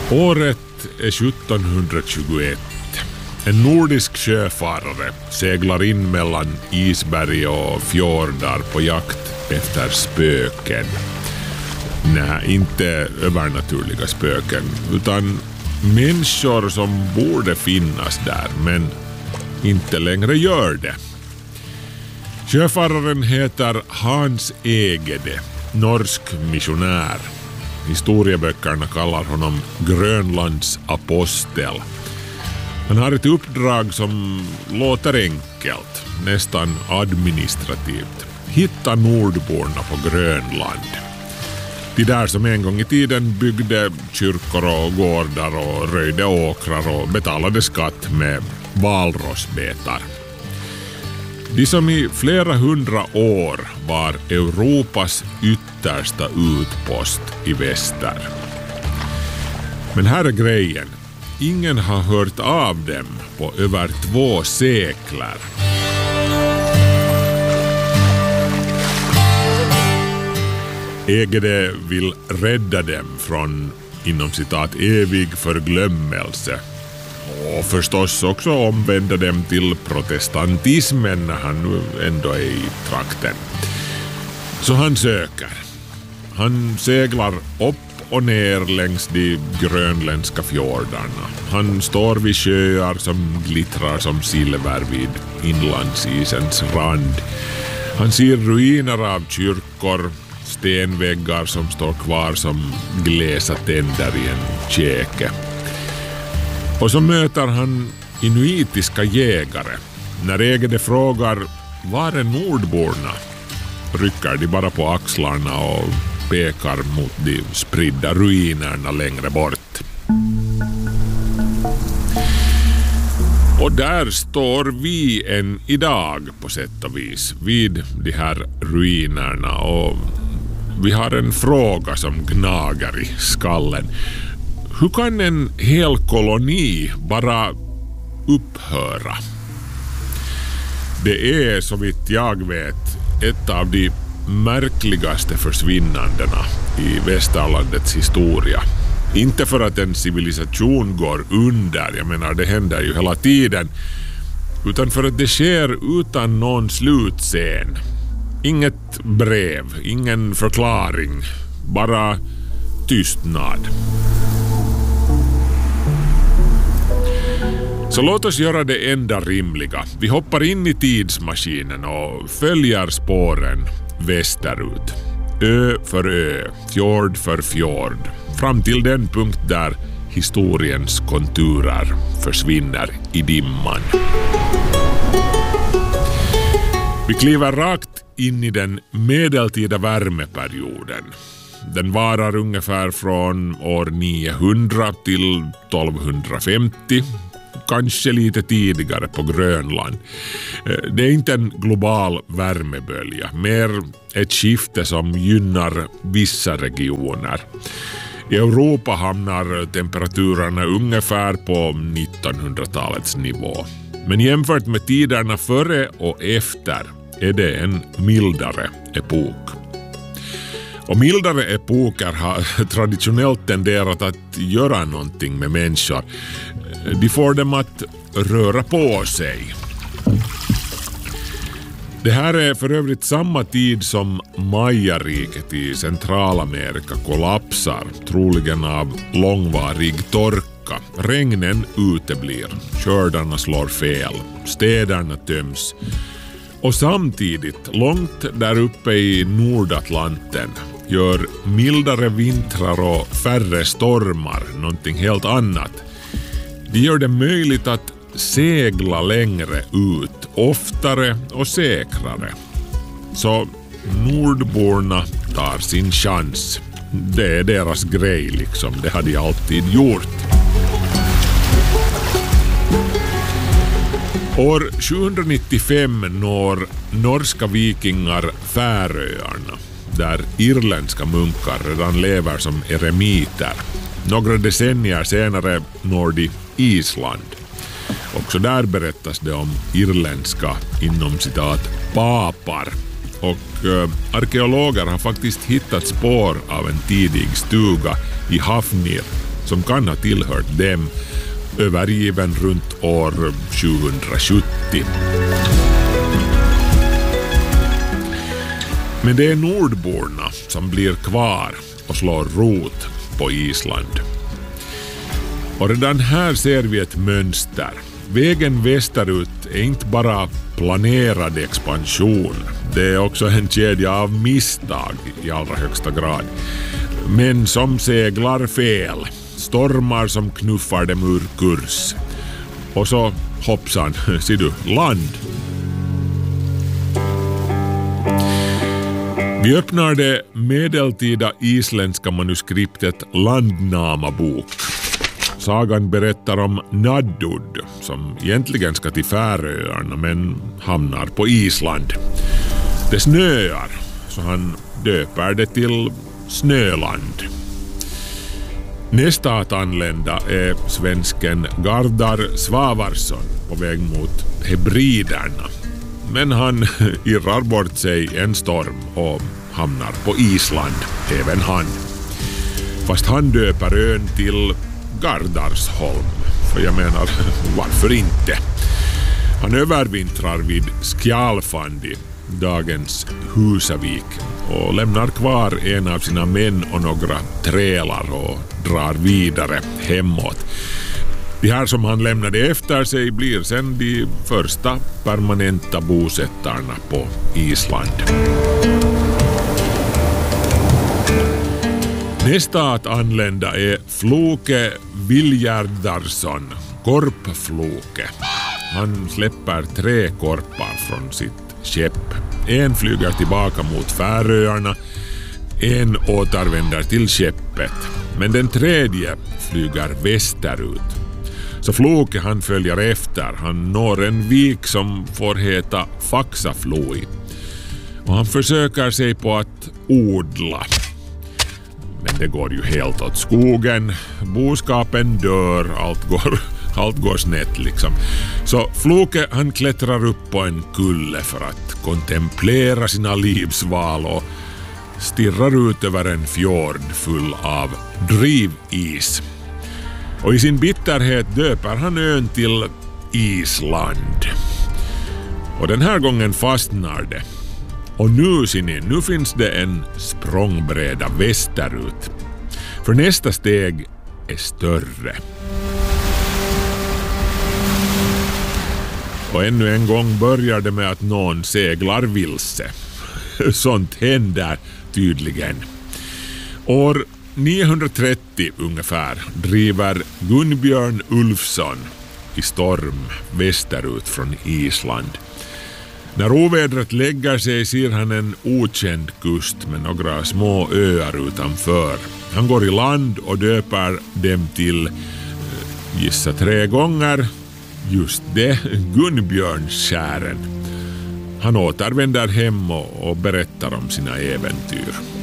Året är 1721. En nordisk sjöfarare seglar in mellan isberg och fjordar på jakt efter spöken. Nej, inte övernaturliga spöken, utan människor som borde finnas där, men inte längre gör det. Sjöfararen heter Hans Egede, norsk missionär. Historieböckerna kallar honom Grönlands apostel. Han har ett uppdrag som låter enkelt, nästan administrativt. Hitta nordborna på Grönland. De där som en gång i tiden byggde kyrkor och gårdar och röjde åkrar och betalade skatt med valrossbetar. De som i flera hundra år var Europas yttersta utpost i väster. Men här är grejen. Ingen har hört av dem på över 2 sekler. Egede vill rädda dem från, inom citat, evig förglömmelse. Och förstås också omvända dem till protestantismen när han nu ändå är i trakten. Så han söker. Han seglar upp och ner längs de grönländska fjordarna. Han står vid sjöar som glittrar som silver vid inlandsisens rand. Han ser ruiner av kyrkor, stenväggar som står kvar som gläsa tänder i en käke. Och så möter han inuitiska jägare. När Egede frågar var är nordborna, rycker de bara på axlarna och pekar mot de spridda ruinerna längre bort. Och där står vi än idag på sätt och vis vid de här ruinerna, och vi har en fråga som gnager i skallen. Hur kan en hel koloni bara upphöra? Det är, så vitt jag vet, ett av de märkligaste försvinnandena i västerlandets historia. Inte för att en civilisation går under, jag menar det händer ju hela tiden, utan för att det sker utan någon slutscen. Inget brev, ingen förklaring, bara tystnad. Så låt oss göra det enda rimliga. Vi hoppar in i tidsmaskinen och följer spåren västerut. Ö för ö, fjord för fjord. Fram till den punkt där historiens konturer försvinner i dimman. Vi kliver rakt in i den medeltida värmeperioden. Den varar ungefär från år 900 till 1250. Kanske lite tidigare på Grönland. Det är inte en global värmebölja, mer ett skifte som gynnar vissa regioner. I Europa hamnar temperaturerna ungefär på 1900-talets nivå. Men jämfört med tiderna före och efter är det en mildare epok. Och mildare epoker har traditionellt tenderat att göra någonting med människor. De får dem att röra på sig. Det här är för övrigt samma tid som Maya-riket i Centralamerika kollapsar, troligen av långvarig torka. Regnen uteblir, skördarna slår fel, städerna töms. Och samtidigt, långt där uppe i Nordatlanten, gör mildare vintrar och färre stormar någonting helt annat. Det gör det möjligt att segla längre ut, oftare och säkrare. Så nordborna tar sin chans. Det är deras grej liksom, det har de alltid gjort. År 795 når norska vikingar Färöarna, där irländska munkar redan lever som eremiter. Några decennier senare når de Island. Också där berättas det om irländska inom citat papar. Och arkeologer har faktiskt hittat spår av en tidig stuga i Hafnir som kan ha tillhört dem, övergiven runt år 770. Men det är nordborna som blir kvar och slår rot på Island. Och redan här ser vi ett mönster. Vägen västerut är inte bara planerad expansion. Det är också en kedja av misstag i allra högsta grad. Men som seglar fel. Stormar som knuffar dem ur kurs. Och så hoppsan, ser du, land. Vi öppnar det medeltida isländska manuskriptet Landnamabok. Sagan berättar om Naddud som egentligen ska till Färöarna men hamnar på Island. Det snöar så han döper det till Snöland. Nästa att anlända är svensken Gardar Svavarsson på väg mot Hebriderna. Men han irrar bort sig en storm och hamnar på Island, även han. Fast han döper ön till Gardarsholm, för jag menar, varför inte? Han övervintrar vid Skjalfandi, dagens Husavik, och lämnar kvar en av sina män och några trälar och drar vidare hemåt. De här som han lämnade efter sig blir sedan de första permanenta bosättarna på Island. Nästa att anlända är Floke Viljardarsson, Korpfloke. Han släpper 3 korpar från sitt skepp. En flyger tillbaka mot Färöarna, en återvänder till skeppet, men den tredje flyger västerut. Så Floke han följer efter, han når en vik som får heta Faxafloi. Och han försöker sig på att odla. Men det går ju helt åt skogen, boskapen dör, allt går snett liksom. Så Floke han klättrar upp på en kulle för att kontemplera sina livsval och stirrar ut över en fjord full av drivis. Och i sin bitterhet döper han ön till Island. Och den här gången fastnar det. Och nu finns det en språngbräda västerut. För nästa steg är större. Och ännu en gång börjar det med att någon seglar vilse. Sånt händer tydligen. År 930 ungefär driver Gunnbjörn Ulfsson i storm västerut från Island. När ovädret lägger sig ser han en okänd kust med några små öar utanför. Han går i land och döper dem till, gissa 3 gånger, just det, Gunnbjörnskären. Han återvänder hem och berättar om sina äventyr.